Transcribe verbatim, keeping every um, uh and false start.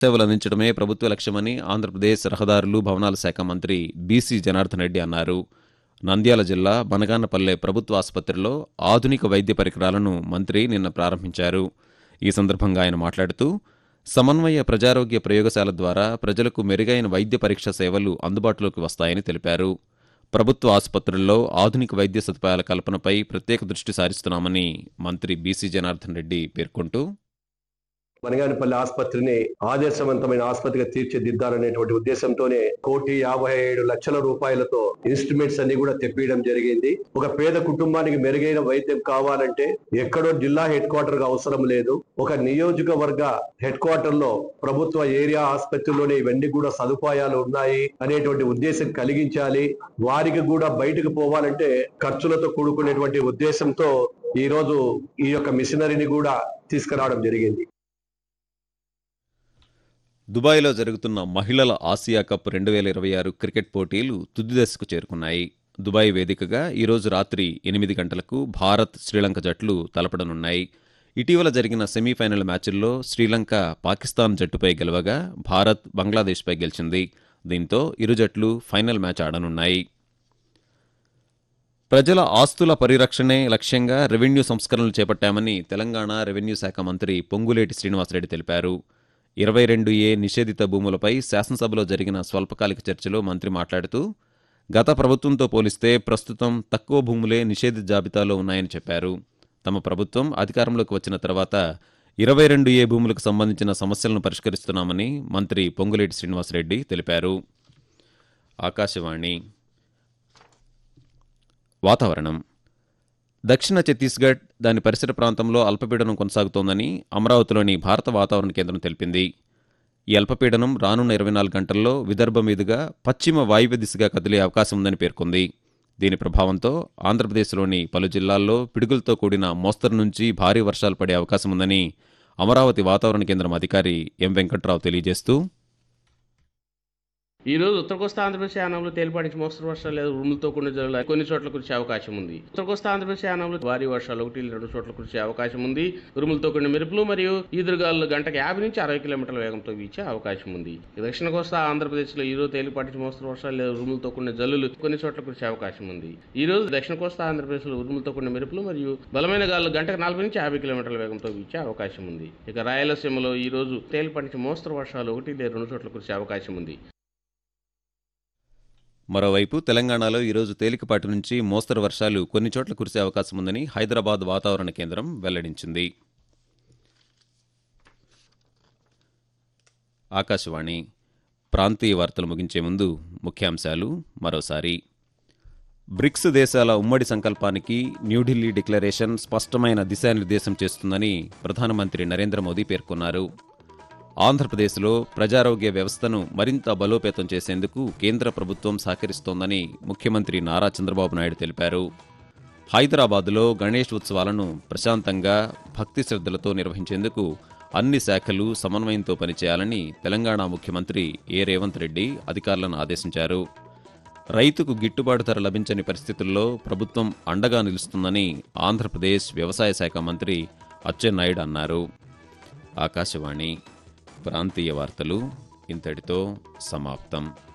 సేవలు అందించడమే ప్రభుత్వ లక్ష్యమని ఆంధ్రప్రదేశ్ రహదారులు భవనాల శాఖ మంత్రి బీసీ జనార్దన్ రెడ్డి అన్నారు. నంద్యాల జిల్లా బనగానపల్లె ప్రభుత్వ ఆసుపత్రిలో ఆధునిక వైద్య పరికరాలను మంత్రి నిన్న ప్రారంభించారు. ఈ సందర్భంగా ఆయన మాట్లాడుతూ సమన్వయ ప్రజారోగ్య ప్రయోగశాల ద్వారా ప్రజలకు మెరుగైన వైద్య పరీక్ష సేవలు అందుబాటులోకి వస్తాయని తెలిపారు. ప్రభుత్వ ఆసుపత్రుల్లో ఆధునిక వైద్య సదుపాయాల కల్పనపై ప్రత్యేక దృష్టి సారిస్తున్నామని మంత్రి బీసీ జనార్దన్ రెడ్డి పేర్కొంటూ బనగానపల్లి ఆసుపత్రిని ఆదర్శవంతమైన ఆసుపత్రిగా తీర్చిదిద్దాలనేటువంటి ఉద్దేశంతోనే కోటి యాభై ఏడు లక్షల రూపాయలతో ఇన్స్ట్రుమెంట్స్ అన్ని కూడా తెప్పియడం జరిగింది. ఒక పేద కుటుంబానికి మెరుగైన వైద్యం కావాలంటే ఎక్కడో జిల్లా హెడ్ క్వార్టర్ గా అవసరం లేదు. ఒక నియోజకవర్గ హెడ్ క్వార్టర్ లో ప్రభుత్వ ఏరియా ఆసుపత్రిలోనే ఇవన్నీ కూడా సదుపాయాలు ఉన్నాయి అనేటువంటి ఉద్దేశం కలిగించాలి. వారికి కూడా బయటకు పోవాలంటే ఖర్చులతో కూడుకునేటువంటి ఉద్దేశంతో ఈ రోజు ఈ యొక్క మిషనరీని కూడా తీసుకురావడం జరిగింది. దుబాయ్లో జరుగుతున్న మహిళల ఆసియా కప్ రెండు వేల ఇరవై ఆరు క్రికెట్ పోటీలు తుది దశకు చేరుకున్నాయి. దుబాయ్ వేదికగా ఈరోజు రాత్రి ఎనిమిది గంటలకు భారత్ శ్రీలంక జట్లు తలపడనున్నాయి. ఇటీవల జరిగిన సెమీఫైనల్ మ్యాచ్ల్లో శ్రీలంక పాకిస్తాన్ జట్టుపై గెలవగా భారత్ బంగ్లాదేశ్పై గెలిచింది. దీంతో ఇరు జట్లు ఫైనల్ మ్యాచ్ ఆడనున్నాయి. ప్రజల ఆస్తుల పరిరక్షణే లక్ష్యంగా రెవెన్యూ సంస్కరణలు చేపట్టామని తెలంగాణ రెవెన్యూ శాఖ మంత్రి పొంగులేటి శ్రీనివాసరెడ్డి తెలిపారు. ఇరవై రెండు ఏ నిషేధిత భూములపై శాసనసభలో జరిగిన స్వల్పకాలిక చర్చలో మంత్రి మాట్లాడుతూ గత ప్రభుత్వంతో పోలిస్తే ప్రస్తుతం తక్కువ భూములే నిషేధిత జాబితాలో ఉన్నాయని చెప్పారు. తమ ప్రభుత్వం అధికారంలోకి వచ్చిన తర్వాత ఇరవై రెండు ఏ భూములకు సంబంధించిన సమస్యలను పరిష్కరిస్తున్నామని మంత్రి పొంగులేటి శ్రీనివాసరెడ్డి తెలిపారు. ఆకాశవాణి వాతావరణం. దక్షిణ ఛత్తీస్గఢ్ దాని పరిసర ప్రాంతంలో అల్పపీడనం కొనసాగుతోందని అమరావతిలోని భారత వాతావరణ కేంద్రం తెలిపింది. ఈ అల్పపీడనం రానున్న ఇరవై నాలుగు గంటల్లో విదర్భ మీదుగా పశ్చిమ వాయువ్య దిశగా కదిలే అవకాశం ఉందని పేర్కొంది. దీని ప్రభావంతో ఆంధ్రప్రదేశ్లోని పలు జిల్లాల్లో పిడుగులతో కూడిన మోస్తరు నుంచి భారీ వర్షాలు పడే అవకాశం ఉందని అమరావతి వాతావరణ కేంద్రం అధికారి ఎం వెంకట్రావు తెలియజేస్తూ ఈ రోజు ఉత్తర కోస్తా ఆంధ్రప్రదేశ్ యానంలో తేలిపాటి నుంచి మోస్తరు వర్షాలు లేదా ఉరుములతో కూడిన జల్లులు కొన్ని చోట్ల కురిసే అవకాశం ఉంది. ఉత్తర కోస్తా ఆంధ్రప్రదేశ్ యానంలో భారీ వర్షాలు ఒకటి రెండు చోట్ల కురిసే అవకాశం ఉంది. ఉరుములతో కూడిన మెరుపులు మరియు ఈదురుగాలు గంటకు యాభై నుంచి అరవై కిలోమీటర్ల వేగంతో వీచే అవకాశం ఉంది. దక్షిణ కోస్తా ఆంధ్రప్రదేశ్ లో ఈ రోజు తేలిపాటి నుంచి మోస్తరు వర్షాలు లేదా ఉరుములతో కూడిన జల్లులు కొన్ని చోట్ల కురిసే అవకాశం ఉంది. ఈ రోజు దక్షిణ కోస్తా ఆంధ్రప్రదేశ్ లో ఉరుములతో కూడిన మెరుపులు మరియు బలమైన గాలు గంటకు నలభై నుంచి యాభై కిలోమీటర్ల వేగంతో వీచే అవకాశం ఉంది. ఇక రాయలసీమలో ఈ రోజు తేలిపాటి నుంచి మోస్తరు వర్షాలు ఒకటి లేదా రెండు చోట్ల కురిసే అవకాశం ఉంది. మరోవైపు తెలంగాణలో ఈరోజు తేలికపాటి నుంచి మోస్తరు వర్షాలు కొన్ని చోట్ల కురిసే అవకాశం ఉందని హైదరాబాద్ వాతావరణ కేంద్రం వెల్లడించింది. ఆకాశవాణి ప్రాంతీయ వార్తలు ముగించే ముందు ముఖ్యాంశాలు మరోసారి. బ్రిక్స్ దేశాల ఉమ్మడి సంకల్పానికి న్యూఢిల్లీ డిక్లరేషన్ స్పష్టమైన దిశానిర్దేశం చేస్తుందని ప్రధానమంత్రి నరేంద్ర మోదీ పేర్కొన్నారు. ఆంధ్రప్రదేశ్లో ప్రజారోగ్య వ్యవస్థను మరింత బలోపేతం చేసేందుకు కేంద్ర ప్రభుత్వం సహకరిస్తోందని ముఖ్యమంత్రి నారా చంద్రబాబు నాయుడు తెలిపారు. హైదరాబాదులో గణేష్ ఉత్సవాలను ప్రశాంతంగా భక్తి శ్రద్ధలతో నిర్వహించేందుకు అన్ని శాఖలు సమన్వయంతో పనిచేయాలని తెలంగాణ ముఖ్యమంత్రి ఏ రేవంత్ రెడ్డి అధికారులను ఆదేశించారు. రైతుకు గిట్టుబాటు ధర లభించని పరిస్థితుల్లో ప్రభుత్వం అండగా నిలుస్తుందని ఆంధ్రప్రదేశ్ వ్యవసాయ శాఖ మంత్రి అచ్చెన్నాయుడు అన్నారు. ఆకాశవాణి ప్రాంతీయ వార్తలు ఇంతటితో సమాప్తం.